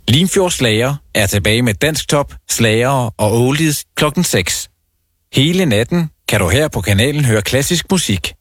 Limfjords Slager er tilbage med dansktop, slagere og oldies klokken 6. Hele natten kan du her på kanalen høre klassisk musik.